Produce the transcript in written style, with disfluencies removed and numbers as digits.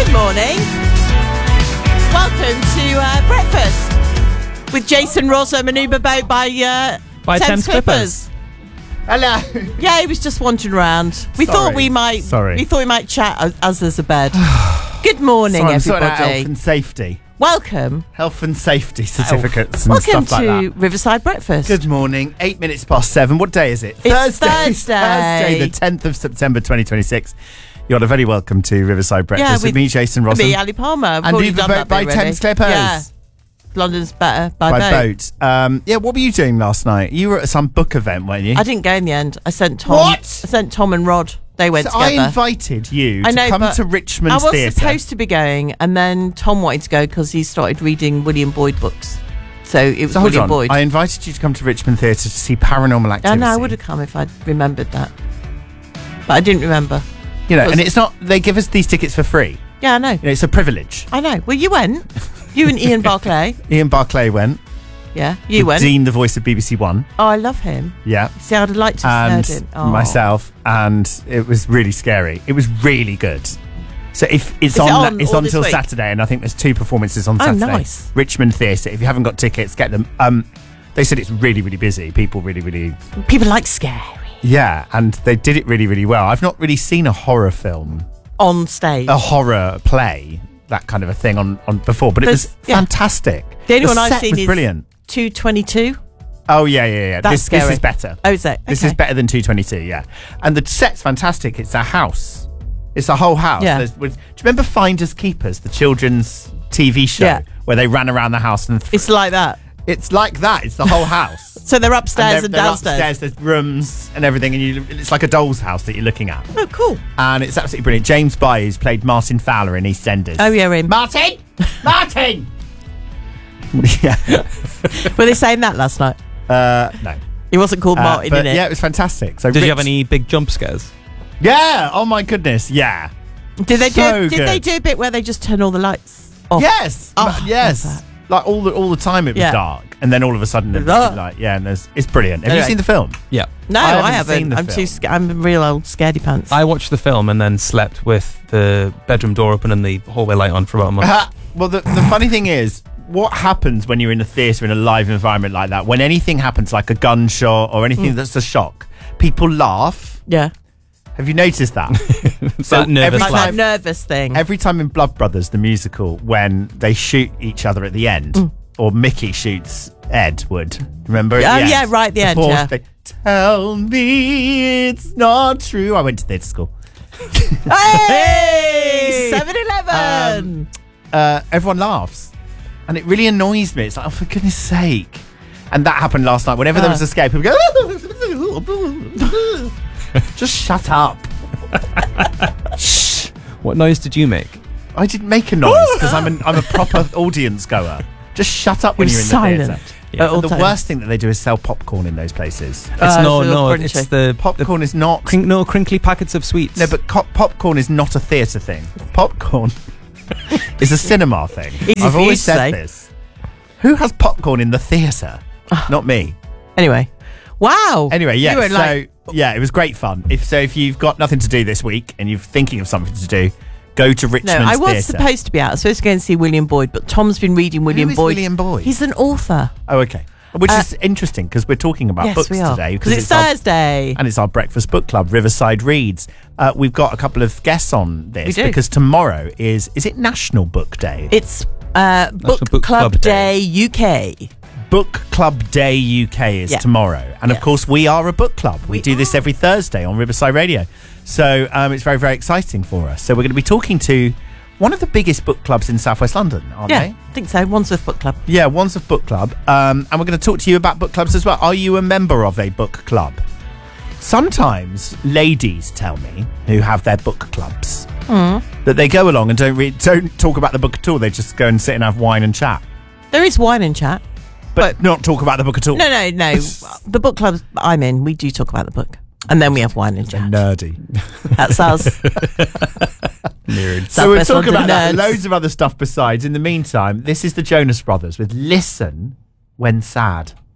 Good morning. Welcome to breakfast with Jason Ross and Manuba Boat by Thames Clippers. Hello. Yeah, he was just wandering around. We thought we might chat as there's a bed. Good morning, I'm everybody. sorting out health and safety. Welcome. Health and safety certificates and Welcome stuff like to that. Riverside Breakfast. Good morning. 8 minutes past 7. What day is it? It's Thursday. Thursday, the 10th of September 2026. You're very welcome to Riverside Breakfast with me, Jason Ross. Me, Ali Palmer. And Uber by Thames Clippers. Yeah. London's better by boat. What were you doing last night? You were at some book event, weren't you? I didn't go in the end. I sent Tom. What? I sent Tom and Rod. They went together. I invited you to come to Richmond Theatre. I was supposed to be going, and then Tom wanted to go because he started reading William Boyd books. So it was William Boyd. I invited you to come to Richmond Theatre to see Paranormal Activity. No, I would have come if I'd remembered that. But I didn't remember. You know, and it's not, they give us these tickets for free. Yeah, I know. You know, it's a privilege. I know. Well, you went. You and Ian Barclay. Ian Barclay went. Yeah, you went. Dean, the voice of BBC One. Oh, I love him. Yeah. See, I'd like to have heard him. Oh. Myself, and it was really scary. It was really good. So if it's on till Saturday, and I think there's 2 performances on Saturday. Nice. Richmond Theatre. If you haven't got tickets, get them. They said it's really, really busy. People like scary. Yeah, and they did it really, really well. I've not really seen a horror film on stage, a horror play, that kind of a thing on before, but it was fantastic. The only one I've seen was is brilliant. 222. Oh yeah. This is better. Oh, is it? Okay. This is better than 222. Yeah, and the set's fantastic. It's a house. It's a whole house. Yeah. Do you remember Finders Keepers, the children's TV show where they ran around the house and? It's like that. It's like that. It's the whole house. So they're upstairs and downstairs. Upstairs, there's rooms and everything, and it's like a doll's house that you're looking at. Oh, cool. And it's absolutely brilliant. James Byers played Martin Fowler in EastEnders. Oh, yeah, him. Martin! Yeah. Were they saying that last night? No. He wasn't called Martin, in it? Yeah, it was fantastic. So Did you have any big jump scares? Yeah. Oh my goodness. Yeah. Did they do a bit where they just turn all the lights off? Yes. Oh, yes. Like all the time it was dark, and then all of a sudden it's brilliant. Have you seen the film? Yeah. No, I haven't. Seen I'm too I'm a real old scaredy pants. I watched the film and then slept with the bedroom door open and the hallway light on for about a month. Well, the funny thing is, what happens when you're in a theatre in a live environment like that? When anything happens, like a gunshot or anything that's a shock, people laugh. Yeah. Have you noticed that? That nervous thing. Every time in Blood Brothers, the musical, when they shoot each other at the end, or Mickey shoots Edward, remember? Yeah, right at the end, yeah. They, tell me it's not true. I went to theatre school. Hey! 7-Eleven! Everyone laughs. And it really annoys me. It's like, oh, for goodness sake. And that happened last night. Whenever there was a scare, people go, just shut up. Shh. What noise did you make? I didn't make a noise because I'm a proper audience goer. Just shut up when you're in the theatre. Yeah. The worst thing that they do is sell popcorn in those places. It's it's the popcorn is not crinkly packets of sweets. No, but popcorn is not a theatre thing. Popcorn is a cinema thing. I've always said this. Who has popcorn in the theatre? Not me. Anyway, wow. Anyway, yeah. It was great fun. If you've got nothing to do this week and you're thinking of something to do, go to Richmond Theatre. No, I was supposed to be out. I was supposed to go and see William Boyd, but Tom's been reading William Boyd. Who is William Boyd? He's an author. Oh, okay. Which is interesting because we're talking about books today. Because it's Thursday. And it's our breakfast book club, Riverside Reads. We've got a couple of guests on this because tomorrow is it National Book Day? It's Book Club Day UK. Book Club Day UK is tomorrow. And of course, we are a book club. We do this every Thursday on Riverside Radio. So it's very, very exciting for us. So we're going to be talking to one of the biggest book clubs in South West London, aren't they? Yeah, I think so. Wandsworth Book Club. Yeah, Wandsworth Book Club. And we're going to talk to you about book clubs as well. Are you a member of a book club? Sometimes ladies tell me, who have their book clubs, that they go along and don't talk about the book at all. They just go and sit and have wine and chat. There is wine and chat. But not talk about the book at all. No. The book clubs I'm in, we do talk about the book. And then we have wine and chat. Nerdy. That's us. Nerd. So we're talking about that. Loads of other stuff besides. In the meantime, this is the Jonas Brothers with Listen When Sad.